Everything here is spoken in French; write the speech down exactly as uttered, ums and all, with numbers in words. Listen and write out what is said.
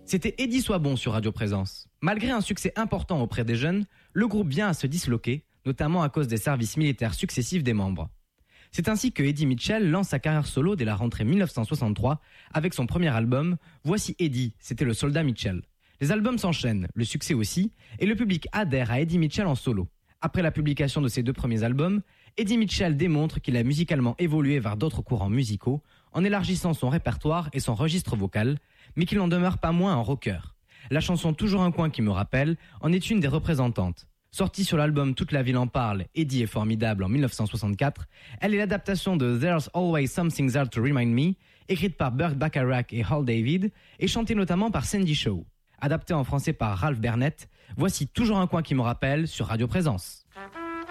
C'était Eddie Soisbon sur Radio Présence. Malgré un succès important auprès des jeunes, le groupe vient à se disloquer, notamment à cause des services militaires successifs des membres. C'est ainsi que Eddie Mitchell lance sa carrière solo dès la rentrée dix-neuf cent soixante-trois avec son premier album « Voici Eddie », c'était le soldat Mitchell. Les albums s'enchaînent, le succès aussi, et le public adhère à Eddie Mitchell en solo. Après la publication de ses deux premiers albums, Eddie Mitchell démontre qu'il a musicalement évolué vers d'autres courants musicaux en élargissant son répertoire et son registre vocal, mais qu'il n'en demeure pas moins un rocker. La chanson Toujours un coin qui me rappelle en est une des représentantes. Sortie sur l'album Toute la ville en parle, Eddie est formidable en dix-neuf cent soixante-quatre, elle est l'adaptation de There's Always Something There to Remind Me, écrite par Burt Bacharach et Hal David, et chantée notamment par Sandy Shaw. Adaptée en français par Ralph Bernett, voici Toujours un coin qui me rappelle sur Radio Présence.